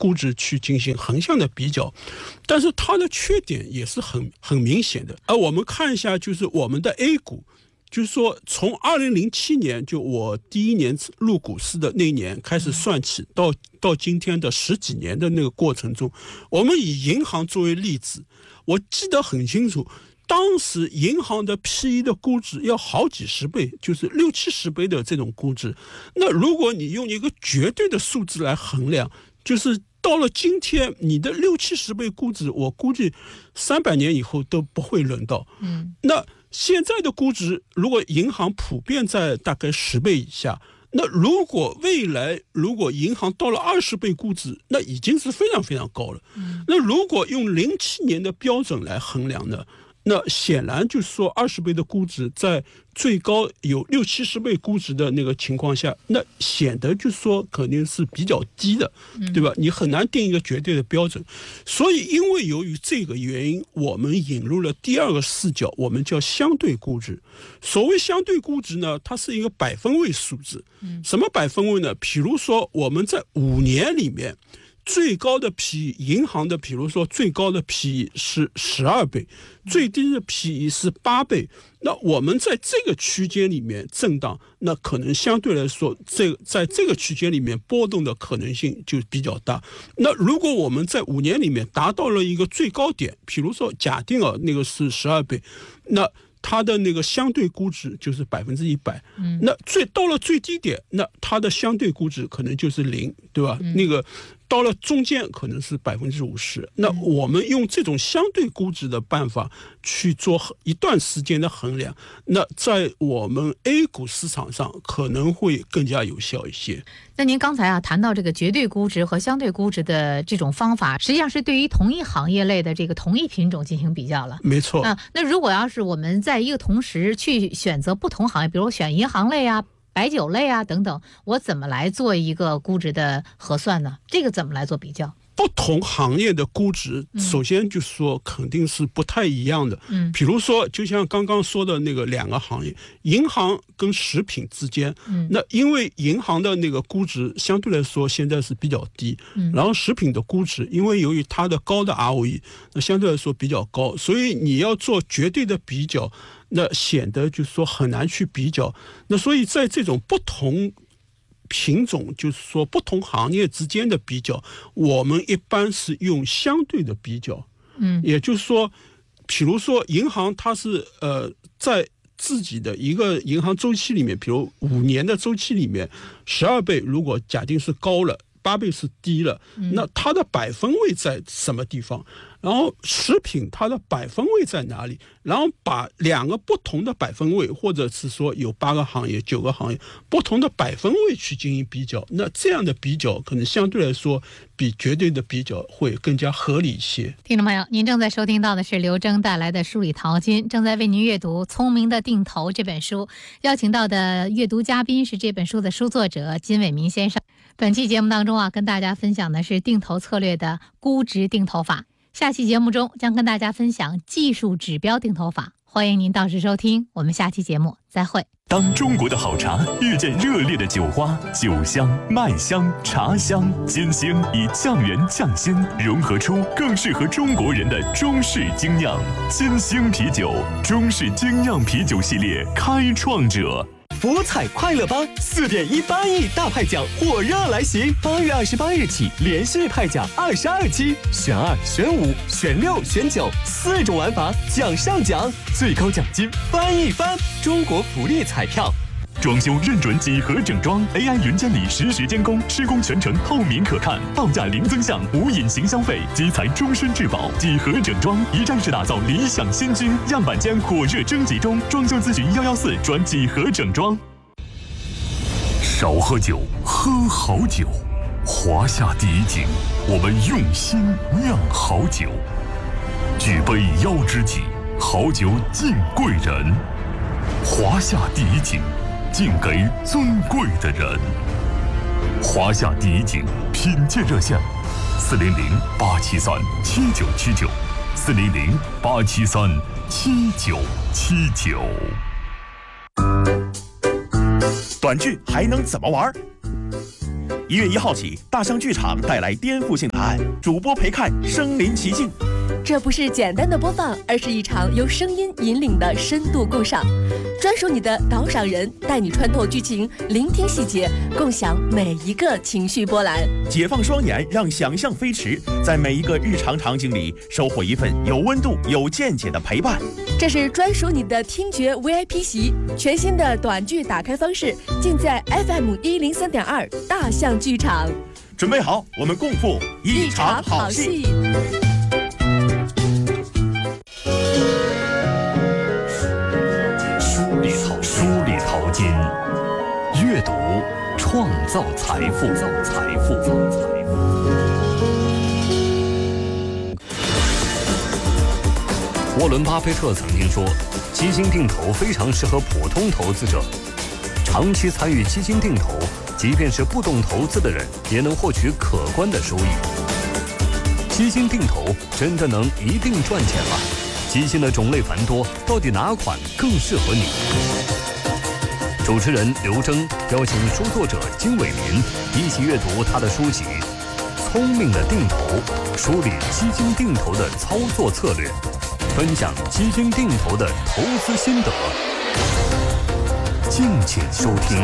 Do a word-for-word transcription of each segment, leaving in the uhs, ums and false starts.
估值去进行横向的比较，但是它的缺点也是很很明显的。而我们看一下，就是我们的 A 股，就是说从二零零七年就我第一年入股市的那年开始算起，到到今天的十几年的那个过程中，我们以银行作为例子，我记得很清楚。当时银行的 P E 的估值要好几十倍，就是六七十倍的这种估值。那如果你用一个绝对的数字来衡量，就是到了今天，你的六七十倍估值，我估计三百年以后都不会轮到。嗯，那现在的估值，如果银行普遍在大概十倍以下，那如果未来如果银行到了二十倍估值，那已经是非常非常高了。嗯，那如果用零七年的标准来衡量呢？那显然就是说，二十倍的估值在最高有六七十倍估值的那个情况下，那显得就是说肯定是比较低的，对吧？你很难定一个绝对的标准。所以，因为由于这个原因，我们引入了第二个视角，我们叫相对估值。所谓相对估值呢，它是一个百分位数字。什么百分位呢？比如说我们在五年里面。最高的 P E， 银行的比如说最高的 P E 是十二倍，最低的 P E 是八倍。那我们在这个区间里面震荡，那可能相对来说，这在这个区间里面波动的可能性就比较大。那如果我们在五年里面达到了一个最高点，比如说假定啊那个是十二倍，那它的那个相对估值就是百分之一百，那最到了最低点，那它的相对估值可能就是零，对吧？嗯、那个到了中间可能是百分之五十。那我们用这种相对估值的办法去做一段时间的衡量，那在我们 A 股市场上可能会更加有效一些。 那您刚才啊谈到这个绝对估值和相对估值的这种方法，实际上是对于同一行业类的这个同一品种进行比较了。 没错。 啊，那如果要是我们在一个同时去选择不同行业，比如选银行类啊、白酒类啊等等，我怎么来做一个估值的核算呢？这个怎么来做比较？ 不同行业的估值，首先就是说肯定是不太一样的。嗯，比如说，就像刚刚说的那个两个行业，银行跟食品之间，嗯，那因为银行的那个估值相对来说现在是比较低，嗯，然后食品的估值，因为由于它的高的 R O E， 那相对来说比较高，所以你要做绝对的比较，那显得就是说很难去比较。那所以在这种不同品种，就是说不同行业之间的比较，我们一般是用相对的比较。嗯，也就是说，比如说银行它是呃在自己的一个银行周期里面，比如五年的周期里面，十二倍如果假定是高了，八倍是低了，那它的百分位在什么地方？然后食品它的百分位在哪里？然后把两个不同的百分位，或者是说有八个行业、九个行业不同的百分位去进行比较，那这样的比较可能相对来说比绝对的比较会更加合理一些。 听众朋友，您正在收听到的是刘征带来的数理淘金，正在为您阅读《聪明的定投》这本书，邀请到的阅读嘉宾是这本书的书作者金伟民先生。本期节目当中啊，跟大家分享的是定投策略的估值定投法。下期节目中将跟大家分享技术指标定投法，欢迎您到时收听。我们下期节目再会。 当中国的好茶遇见热烈的酒花，酒香、麦香、茶香、金星以酱园酱鲜融合出更适合中国人的中式精酿。金星啤酒，中式精酿啤酒系列开创者。 福彩快乐帮 四点一八亿大派奖火热来袭，八月二十八日起连续派奖二十二期，选二、选五、选六、选九，四种玩法，奖上奖，最高奖金翻一番。中国福利彩票。 装修认准几何整装 ，A I 云监理实时监工，施工全程透明可看，报价零增项，无隐形消费，基材终身质保。几何整装一站式打造理想新居，样板间火热征集中，装修咨询幺幺四转几何整装。少喝酒，喝好酒。华夏第一景，我们用心酿好酒。举杯邀知己，好酒敬贵人。华夏第一景，敬给尊贵的人。华夏第一景品鉴热线：四零零八七三七九七九，四零零八七三七九七九。 短剧还能怎么玩？ 一月一号起，大象剧场带来颠覆性答案，主播陪看身临其境。 这不是简单的播放，而是一场由声音引领的深度共赏。专属你的导赏人，带你穿透剧情，聆听细节，共享每一个情绪波澜。 解放双眼，让想象飞驰，在每一个日常场景里收获一份有温度、有见解的陪伴。 这是专属你的听觉 V I P 席，全新的短剧打开方式，尽在 F M 一零三点二大象剧场。 准备好，我们共赴一场好戏。 书里淘书里淘金，阅读创造财富。财富。沃伦·巴菲特曾经说，基金定投非常适合普通投资者。长期参与基金定投，即便是不懂投资的人，也能获取可观的收益。基金定投真的能一定赚钱吗？基金的种类繁多，到底哪款更适合你？主持人刘征邀请书作者金伟民一起阅读他的书籍《聪明的定投》，梳理基金定投的操作策略，分享基金定投的投资心得。敬请收听。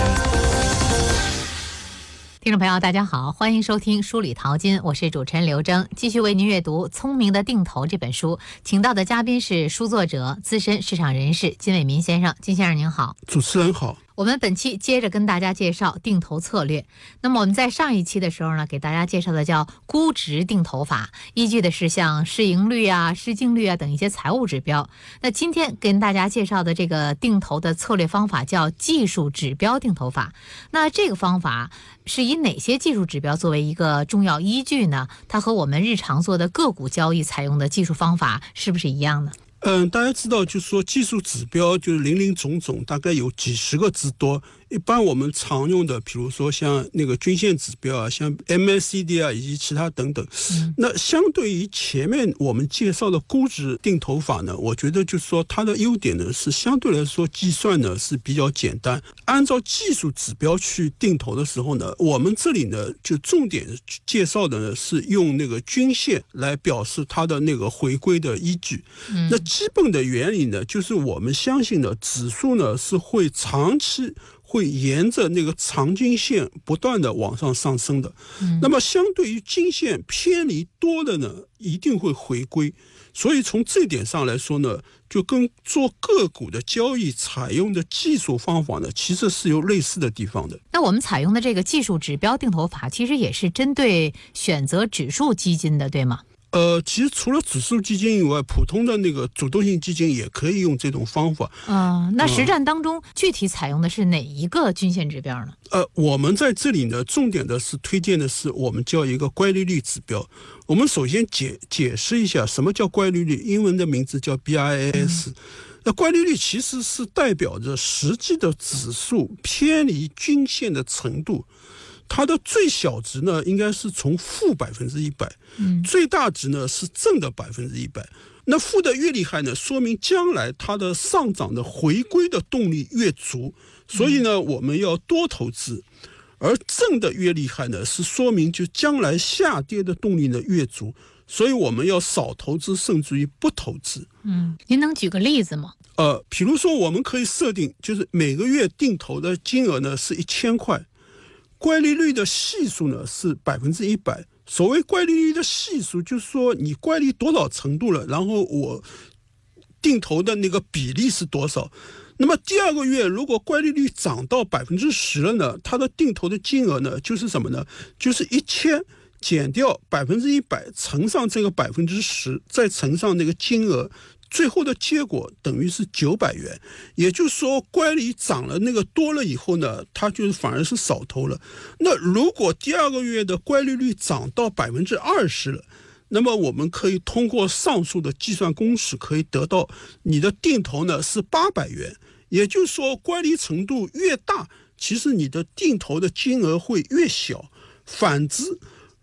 听众朋友大家好，欢迎收听书里淘金，我是主持人刘征，继续为您阅读《聪明的定投》这本书，请到的嘉宾是书作者、资深市场人士金伟民先生。金先生您好。 主持人好。 我们本期接着跟大家介绍定投策略。那么我们在上一期的时候呢，给大家介绍的叫估值定投法，依据的是像市盈率啊、市净率啊等一些财务指标。那今天跟大家介绍的这个定投的策略方法叫技术指标定投法。那这个方法是以哪些技术指标作为一个重要依据呢？它和我们日常做的个股交易采用的技术方法是不是一样呢？ 嗯，大家知道，就是说技术指标就是林林总总，大概有几十个之多。一般我们常用的，比如说像那个均线指标啊，像 M A C D 啊，以及其他等等。嗯、那相对于前面我们介绍的估值定投法呢，我觉得就是说它的优点呢是相对来说计算呢是比较简单。按照技术指标去定投的时候呢，我们这里呢就重点介绍的呢是用那个均线来表示它的那个回归的依据。嗯、那基本的原理呢，就是我们相信的指数呢是会长期会沿着那个长均线不断的往上上升的。嗯、那么相对于均线偏离多的呢，一定会回归。所以从这点上来说呢，就跟做个股的交易采用的技术方法呢，其实是有类似的地方的。 那我们采用的这个技术指标定投法，其实也是针对选择指数基金的，对吗？ 呃，其实除了指数基金以外，普通的那个主动性基金也可以用这种方法。 嗯，那实战当中、嗯、具体采用的是哪一个均线指标呢？ 呃，我们在这里呢，重点的是推荐的是我们叫一个乖离率指标。我们首先解解释一下什么叫乖离率，英文的名字叫 B I A S。嗯、那乖离率其实是代表着实际的指数偏离均线的程度。它的最小值呢，应该是从负百分之一百，最大值呢是正的百分之一百。那负的越厉害呢，说明将来它的上涨的回归的动力越足，所以呢，我们要多投资。而正的越厉害呢，是说明就将来下跌的动力呢越足，所以我们要少投资，甚至于不投资。 嗯，您能举个例子吗？ 呃，比如说我们可以设定，就是每个月定投的金额呢是一千块。乖离率的系数呢是百分之一百。所谓乖离率的系数，就是说你乖离多少程度了，然后我定投的那个比例是多少。那么第二个月如果乖离率涨到百分之十了呢，它的定投的金额呢就是什么呢？就是一千减掉百分之一百，乘上这个百分之十，再乘上那个金额。最后的结果等于是九百元，也就是说乖离涨了那个多了以后呢，它就是反而是少投了。那如果第二个月的乖离率涨到百分之二十了，那么我们可以通过上述的计算公式可以得到你的定投呢是八百元，也就是说乖离程度越大，其实你的定投的金额会越小。反之，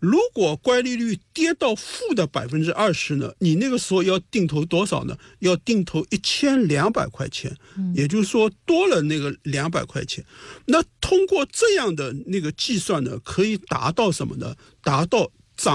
如果乖离率跌到负的百分之二十呢，你那个时候要定投多少呢？要定投一千两百块钱，也就是说多了那个两百块钱。那通过这样的那个计算呢，可以达到什么呢？达到